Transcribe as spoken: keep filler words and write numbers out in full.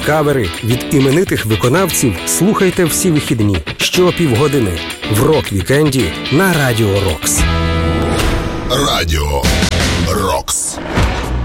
Кавери від іменитих виконавців слухайте всі вихідні що півгодини в рок-вікенді на Радіо Рокс. Радіо Рокс.